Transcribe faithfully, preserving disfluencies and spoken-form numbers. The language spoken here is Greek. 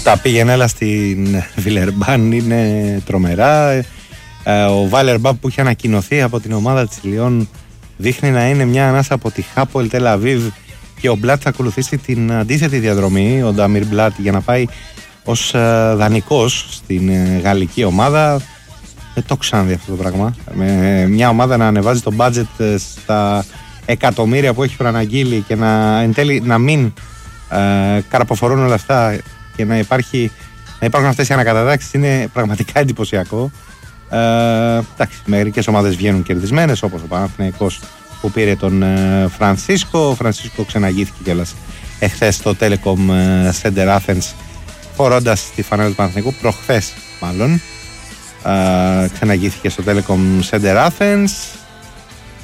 Τα πήγαινε έλα στην Βιλερμπάν είναι τρομερά. Ε, ο Βάλερμπάν που είχε ανακοινωθεί από την ομάδα της Λιόν δείχνει να είναι μια ανάσα από τη Χάπολ Τελ Αβίβ και ο Μπλατ θα ακολουθήσει την αντίθετη διαδρομή, ο Νταμίρ Μπλατ, για να πάει ως ε, δανεικός στην ε, γαλλική ομάδα. Δεν το ξαναδεί αυτό το πράγμα. Με μια ομάδα να ανεβάζει το budget ε, στα εκατομμύρια που έχει προαναγγείλει και να, εν τέλει, να μην ε, καρποφορούν όλα αυτά και να, υπάρχει, να υπάρχουν αυτές οι ανακατατάξεις είναι πραγματικά εντυπωσιακό. Ε, εντάξει, μερικές ομάδες βγαίνουν κερδισμένες, όπως ο Παναθηναϊκός που πήρε τον ε, Φρανσίσκο. Ο Φρανσίσκο ξαναγήθηκε κιόλας εχθές στο Telecom Center Athens φορώντας τη φανέλα του Παναθηναϊκού, προχθές μάλλον. Ε, ξαναγήθηκε στο Telecom Center Athens.